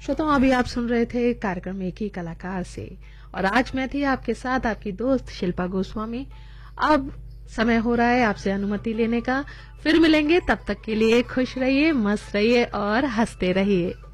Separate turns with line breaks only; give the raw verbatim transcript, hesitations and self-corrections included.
श्रोताओं, अभी आप सुन रहे थे कार्यक्रम एक ही कलाकार से, और आज मैं थी आपके साथ आपकी दोस्त शिल्पा गोस्वामी। अब समय हो रहा है आपसे अनुमति लेने का। फिर मिलेंगे, तब तक के लिए खुश रहिए, मस्त रहिए और हंसते रहिए।